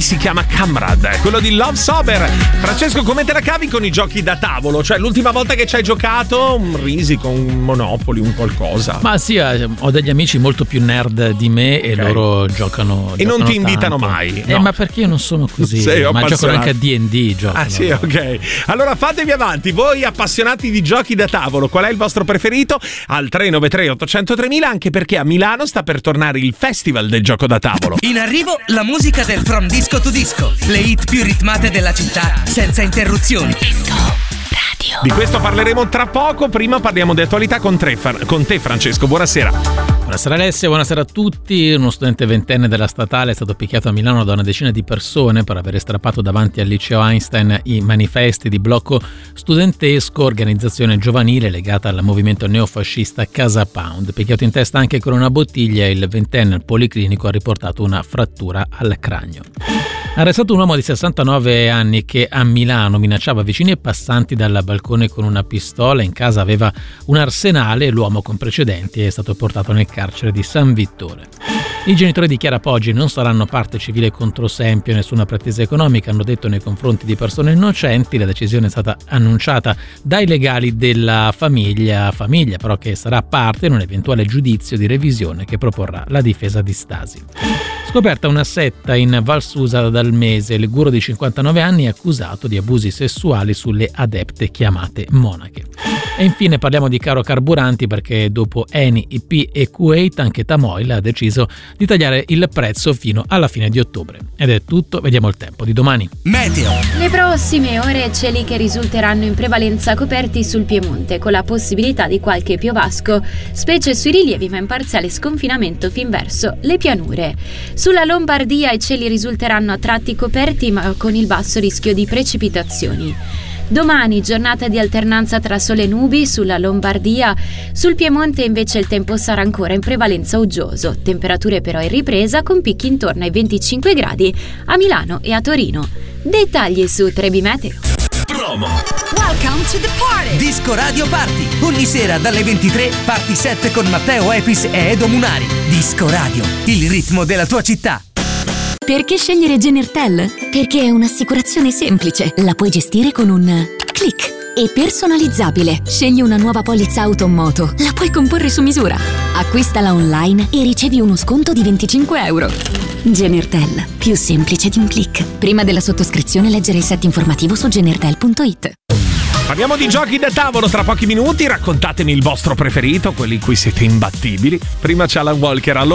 si chiama Kamrad, quello di Love Sober. Francesco, come te la cavi con i giochi da tavolo? Cioè, l'ultima volta che ci hai giocato, un Risico, un Monopoly, un qualcosa? Ma sì, ho degli amici molto più nerd di me e loro giocano e non ti tanto. invitano mai? No. Ma perché io non sono così? Ma giocano anche a D&D. Ah sì, ok. Allora fatevi avanti, voi appassionati di giochi da tavolo, qual è il vostro preferito? Al 393 800 3000, anche perché a Milano sta per tornare il Festival del gioco da tavolo. In arrivo la musica del From Disco to Disco, le hit più ritmate della città, senza interruzioni. Disco Radio. Di questo parleremo tra poco, prima parliamo di attualità con te Francesco, buonasera. Buonasera Alessia, buonasera a tutti. Uno studente ventenne della statale è stato picchiato a Milano da una decina di persone per aver strappato davanti al liceo Einstein i manifesti di blocco studentesco, organizzazione giovanile legata al movimento neofascista Casa Pound. Picchiato in testa anche con una bottiglia, il ventenne al policlinico ha riportato una frattura al cranio. Arrestato un uomo di 69 anni che a Milano minacciava vicini e passanti dal balcone con una pistola. In casa aveva un arsenale. L'uomo con precedenti è stato portato nel carcere di San Vittore. I genitori di Chiara Poggi non saranno parte civile contro Sempio, nessuna pretesa economica, hanno detto nei confronti di persone innocenti. La decisione è stata annunciata dai legali della famiglia però che sarà parte in un eventuale giudizio di revisione che proporrà la difesa di Stasi. Scoperta una setta in Val Susa dal mese, il guru di 59 anni è accusato di abusi sessuali sulle adepte chiamate monache. E infine parliamo di caro carburanti, perché dopo Eni, IP e Kuwait anche Tamoil ha deciso di tagliare il prezzo fino alla fine di ottobre. Ed è tutto, vediamo il tempo di domani. Meteo. Le prossime ore cieli che risulteranno in prevalenza coperti sul Piemonte, con la possibilità di qualche piovasco, specie sui rilievi, ma in parziale sconfinamento fin verso le pianure. Sulla Lombardia i cieli risulteranno a tratti coperti, ma con il basso rischio di precipitazioni. Domani giornata di alternanza tra sole e nubi sulla Lombardia, sul Piemonte invece il tempo sarà ancora in prevalenza uggioso, temperature però in ripresa con picchi intorno ai 25 gradi a Milano e a Torino. Dettagli su Trebi Meteo. Promo. Welcome to the party. Disco Radio Party. Ogni sera dalle 23 party set con Matteo Epis e Edo Munari. Disco Radio, il ritmo della tua città. Perché scegliere Genertel? Perché è un'assicurazione semplice, la puoi gestire con un click. E personalizzabile. Scegli una nuova polizza auto o moto, la puoi comporre su misura. Acquistala online e ricevi uno sconto di 25 euro. Genertel, più semplice di un click. Prima della sottoscrizione leggere il set informativo su genertel.it. Parliamo di giochi da tavolo tra pochi minuti, raccontatemi il vostro preferito, quelli in cui siete imbattibili. Prima c'è Alan Walker,